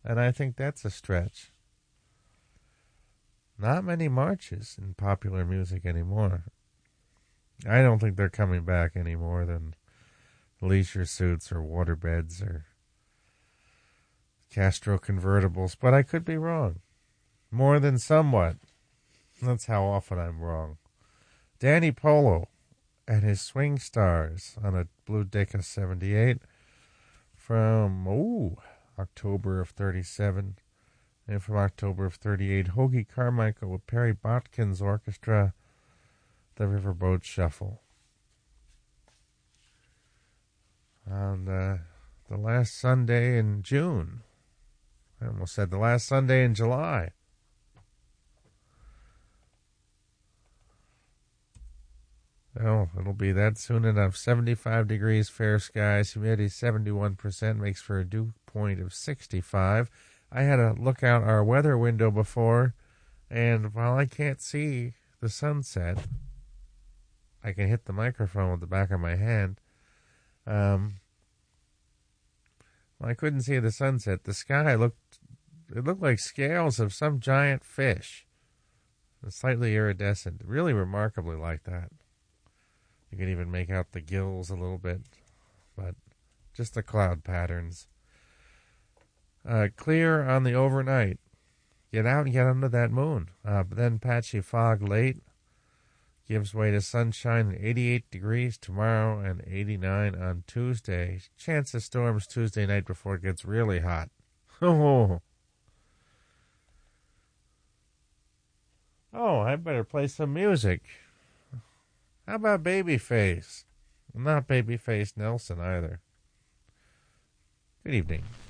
and I think that's a stretch. Not many marches in popular music anymore. I don't think they're coming back any more than leisure suits or waterbeds or Castro convertibles, but I could be wrong. More than somewhat. That's how often I'm wrong. Danny Polo and his Swing Stars on a Blue Decca 78 from October of 37, and from October of 38, Hoagy Carmichael with Perry Botkin's Orchestra, The Riverboat Shuffle. On the last Sunday in June. I almost said the last Sunday in July. Oh, it'll be that soon enough. 75 degrees, fair skies, humidity 71%, makes for a dew point of 65. I had to look out our weather window before, and while I can't see the sunset, I can hit the microphone with the back of my hand. Well, I couldn't see the sunset. The sky looked like scales of some giant fish. Slightly iridescent, really remarkably like that. You can even make out the gills a little bit, but just the cloud patterns. Clear on the overnight. Get out and get under that moon. But then patchy fog late. Gives way to sunshine and 88 degrees tomorrow and 89 on Tuesday. Chance of storms Tuesday night before it gets really hot. Oh, I better play some music. How about Babyface? Not Babyface Nelson either. Good evening.